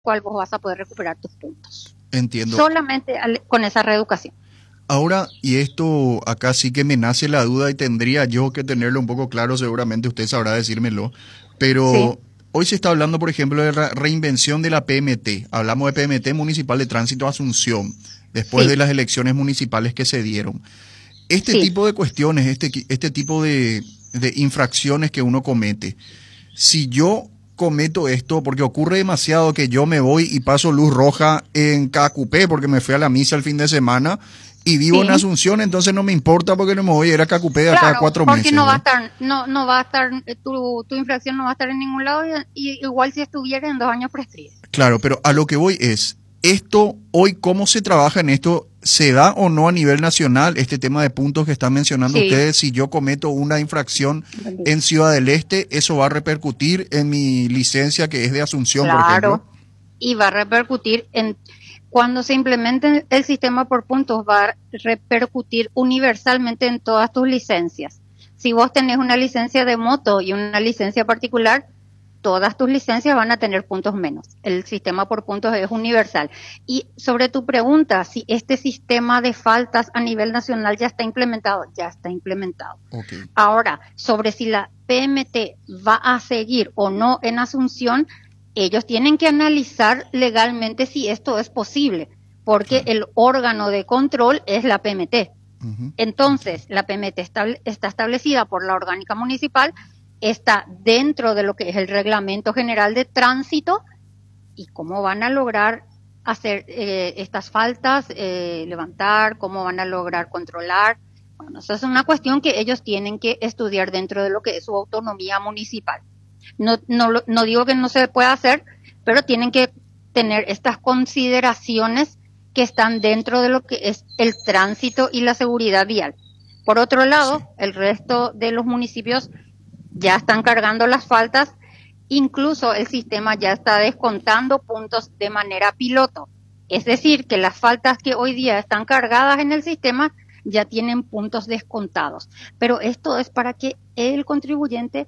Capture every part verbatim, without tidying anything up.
cual vos vas a poder recuperar tus puntos. Entiendo. Solamente al, con esa reeducación. Ahora, y esto acá sí que me nace la duda y tendría yo que tenerlo un poco claro, seguramente usted sabrá decírmelo, pero Sí. hoy se está hablando, por ejemplo, de la reinvención de la P M T. Hablamos de P M T Municipal de Tránsito Asunción, después Sí. de las elecciones municipales que se dieron. Este Sí. tipo de cuestiones, este, este tipo de, de infracciones que uno comete, si yo cometo esto, porque ocurre demasiado que yo me voy y paso luz roja en Cacupé porque me fui a la misa el fin de semana y vivo Sí. en Asunción, entonces no me importa porque no me voy a ir a Cacupé de acá a Claro, cuatro porque meses. no va a ¿verdad? estar, no, no va a estar, eh, tu, tu infracción no va a estar en ningún lado y, y igual si estuviera en dos años prescribe. Claro, pero a lo que voy es, esto, hoy, ¿cómo se trabaja en esto? ¿Se da o no a nivel nacional este tema de puntos que están mencionando Sí. ustedes? Si yo cometo una infracción en Ciudad del Este, ¿eso va a repercutir en mi licencia que es de Asunción, por ejemplo? Claro, y va a repercutir en, cuando se implemente el sistema por puntos, va a repercutir universalmente en todas tus licencias. Si vos tenés una licencia de moto y una licencia particular, todas tus licencias van a tener puntos menos. El sistema por puntos es universal. Y sobre tu pregunta, si este sistema de faltas a nivel nacional ya está implementado, ya está implementado. Okay. Ahora, sobre si la P M T va a seguir o no en Asunción, ellos tienen que analizar legalmente si esto es posible, porque Claro. el órgano de control es la P M T. Uh-huh. Entonces, la P M T estable, está establecida por la orgánica municipal, está dentro de lo que es el Reglamento General de Tránsito, y cómo van a lograr hacer eh, estas faltas, eh, levantar, cómo van a lograr controlar. Bueno, eso es una cuestión que ellos tienen que estudiar dentro de lo que es su autonomía municipal. No, no, no digo que no se pueda hacer, pero tienen que tener estas consideraciones que están dentro de lo que es el tránsito y la seguridad vial. Por otro lado, Sí. el resto de los municipios ya están cargando las faltas, incluso el sistema ya está descontando puntos de manera piloto. Es decir, que las faltas que hoy día están cargadas en el sistema ya tienen puntos descontados. Pero esto es para que el contribuyente,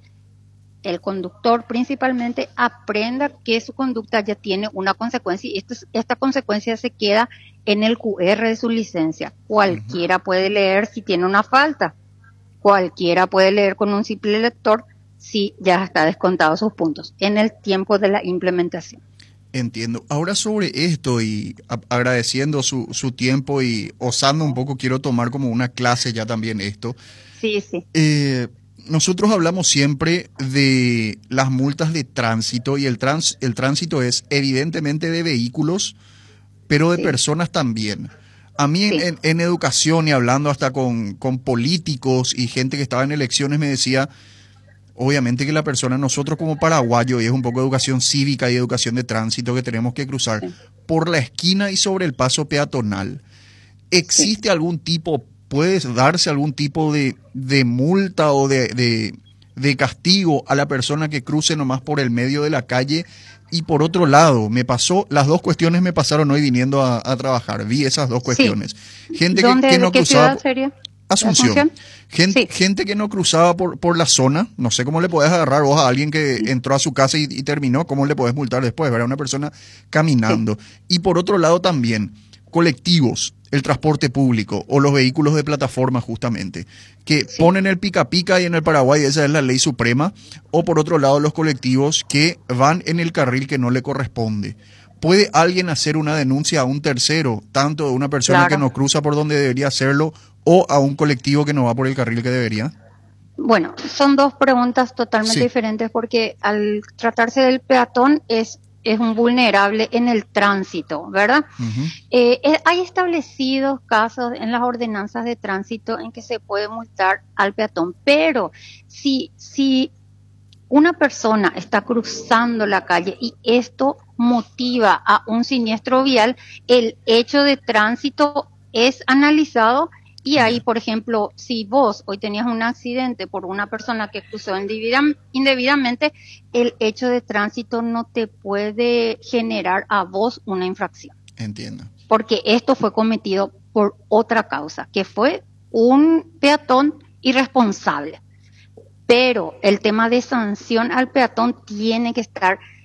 el conductor principalmente, aprenda que su conducta ya tiene una consecuencia y esto, esta consecuencia se queda en el Q R de su licencia. Cualquiera puede leer si tiene una falta. Cualquiera puede leer con un simple lector si ya está descontado sus puntos en el tiempo de la implementación. Entiendo. Ahora sobre esto y a- agradeciendo su, su tiempo y osando un poco, quiero tomar como una clase ya también esto. Sí, sí. Eh, nosotros hablamos siempre de las multas de tránsito y el, trans, el tránsito es evidentemente de vehículos, pero de Sí. personas también. A mí Sí. en, en, en educación y hablando hasta con, con políticos y gente que estaba en elecciones me decía, obviamente que la persona, nosotros como paraguayos, y es un poco de educación cívica y educación de tránsito que tenemos que cruzar Sí. por la esquina y sobre el paso peatonal. ¿Existe algún tipo, puede darse algún tipo de, de multa o de, de, de castigo a la persona que cruce nomás por el medio de la calle? Y por otro lado, me pasó, las dos cuestiones me pasaron hoy viniendo a, a trabajar, vi esas dos cuestiones. Gente que, ¿Dónde, que de no qué cruzaba... ciudad sería? Asunción. ¿Asunción? Gente, Sí. gente que no cruzaba por, por la zona, no sé cómo le podés agarrar vos a alguien que entró a su casa y, y terminó, cómo le podés multar después, ¿verdad? Una persona caminando. Y por otro lado también, colectivos, el transporte público o los vehículos de plataforma justamente, que Sí. ponen el pica pica y en el Paraguay esa es la ley suprema, o por otro lado los colectivos que van en el carril que no le corresponde. ¿Puede alguien hacer una denuncia a un tercero, tanto de una persona Claro. que no cruza por donde debería hacerlo o a un colectivo que no va por el carril que debería? Bueno, son dos preguntas totalmente Sí. diferentes porque al tratarse del peatón es, es un vulnerable en el tránsito, ¿verdad? Ujú. Eh, eh, hay establecidos casos en las ordenanzas de tránsito en que se puede multar al peatón, pero si, si una persona está cruzando la calle y esto motiva a un siniestro vial, el hecho de tránsito es analizado y ahí, por ejemplo, si vos hoy tenías un accidente por una persona que cruzó indebida- indebidamente, el hecho de tránsito no te puede generar a vos una infracción, Entiendo. porque esto fue cometido por otra causa, que fue un peatón irresponsable. Pero el tema de sanción al peatón tiene que estar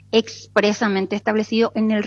expresamente establecido en el